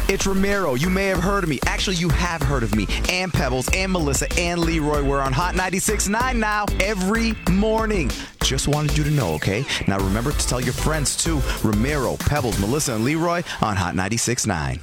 It's Ramiro. You may have heard of me. Actually, you have heard of me. And Pebbles, and Melissa, and Leroy. We're on Hot 96.9 now every morning. Just wanted you to know, okay? Now remember to tell your friends too. Ramiro, Pebbles, Melissa, and Leroy on Hot 96.9.